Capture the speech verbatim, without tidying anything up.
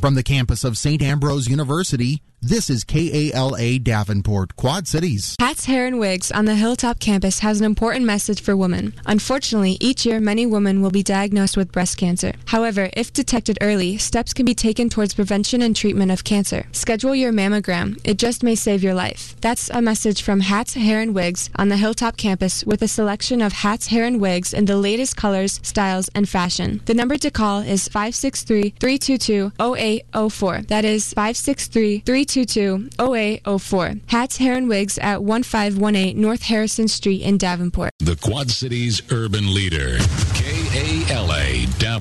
From the campus of Saint Ambrose University, this is K A L A Davenport, Quad Cities. Hats, Hair, and Wigs on the Hilltop campus has an important message for women. Unfortunately, each year many women will be diagnosed with breast cancer. However, if detected early, steps can be taken towards prevention and treatment of cancer. Schedule your mammogram. It just may save your life. That's a message from Hats, Hair, and Wigs on the Hilltop campus with a selection of hats, hair, and wigs in the latest colors, styles, and fashion. The number to call is five six three, three two two, zero eight zero four. That is five six three, three two two, zero eight zero four. Hats, Hair, and Wigs at one five one eight North Harrison Street in Davenport. The Quad Cities urban leader, K A L A Davenport.